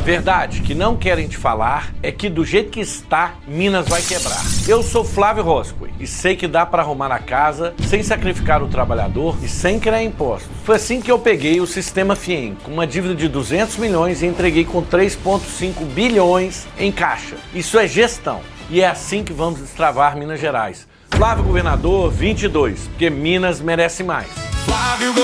verdade que não querem te falar é que do jeito que está, Minas vai quebrar. Eu sou Flávio Roscoe e sei que dá para arrumar a casa sem sacrificar o trabalhador e sem criar impostos. Foi assim que eu peguei o sistema FIEM com uma dívida de 200 milhões e entreguei com 3,5 bilhões em caixa. Isso é gestão e é assim que vamos destravar Minas Gerais. Flávio Governador 22, porque Minas merece mais. Flávio